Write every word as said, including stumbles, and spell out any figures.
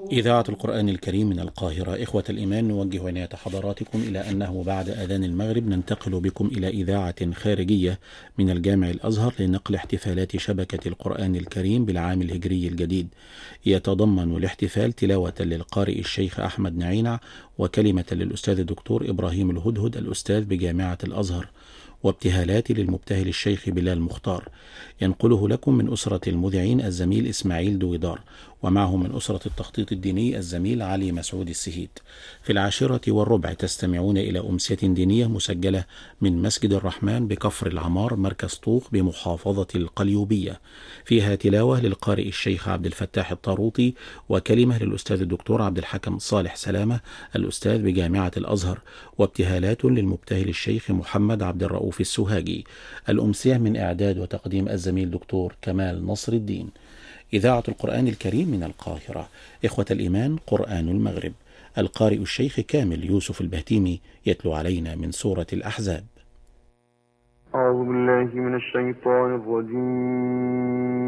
إذاعة القرآن الكريم من القاهرة. إخوة الإيمان، نوجه عناية حضراتكم إلى أنه بعد أذان المغرب ننتقل بكم إلى إذاعة خارجية من الجامع الأزهر لنقل احتفالات شبكة القرآن الكريم بالعام الهجري الجديد. يتضمن الاحتفال تلاوة للقارئ الشيخ أحمد نعينع، وكلمة للأستاذ الدكتور إبراهيم الهدهد الأستاذ بجامعة الأزهر، وابتهالات للمبتهل الشيخ بلال مختار. ينقله لكم من أسرة المذيعين الزميل إسماعيل دويدار، ومعه من أسرة التخطيط الديني الزميل علي مسعود السهيد. في العاشرة والربع تستمعون إلى أمسية دينية مسجلة من مسجد الرحمن بكفر العمار مركز طوخ بمحافظة القليوبية، فيها تلاوة للقارئ الشيخ عبد الفتاح الطاروطي، وكلمة للأستاذ الدكتور عبد الحكم صالح سلامة الأستاذ بجامعة الأزهر، وابتهالات للمبتهل الشيخ محمد عبد الرؤوف السوهاجي. الأمسية من إعداد وتقديم الزميل دكتور كمال نصر الدين. إذاعة القرآن الكريم من القاهرة. إخوة الإيمان، قرآن المغرب. القارئ الشيخ كامل يوسف البهتيمي يتلو علينا من سورة الأحزاب. أعوذ بالله من الشيطان الرجيم.